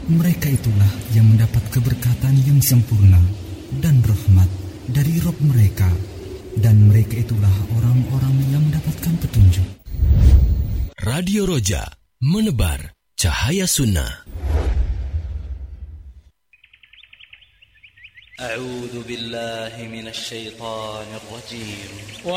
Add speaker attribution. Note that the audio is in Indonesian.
Speaker 1: Mereka itulah yang mendapat keberkatan yang sempurna dan rahmat dari Rabb mereka, dan mereka itulah orang-orang yang mendapatkan petunjuk.
Speaker 2: Radio Roja, menebar cahaya sunnah.
Speaker 3: A'udzu billahi minasy syaithanir rajim.